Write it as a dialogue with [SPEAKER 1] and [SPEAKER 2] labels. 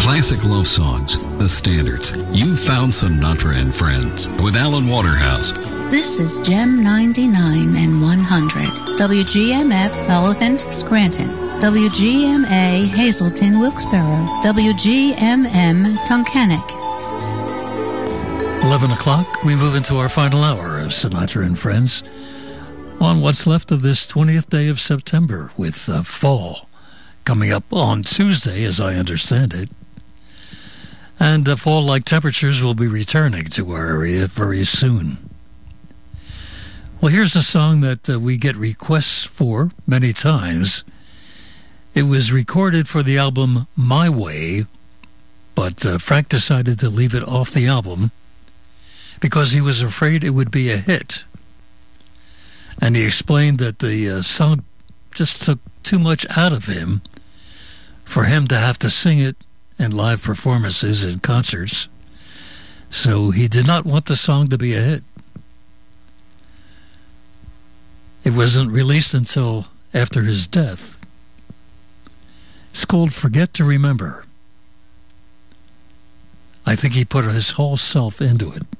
[SPEAKER 1] classic love songs, the standards. You've found some Sinatra and Friends with Alan Waterhouse.
[SPEAKER 2] This is Gem 99 and 100. WGMF Elephant Scranton. WGMA Hazleton Wilkesboro. WGMM Tunkhannock.
[SPEAKER 3] 11 o'clock, we move into our final hour of Sinatra and Friends on what's left of this 20th day of September with fall coming up on Tuesday, as I understand it. And fall-like temperatures will be returning to our area very soon. Well, here's a song that we get requests for many times. It was recorded for the album My Way, but Frank decided to leave it off the album because he was afraid it would be a hit. And he explained that the song just took too much out of him for him to have to sing it in live performances and concerts. So he did not want the song to be a hit. It wasn't released until after his death. It's called Forget to Remember. I think he put his whole self into it.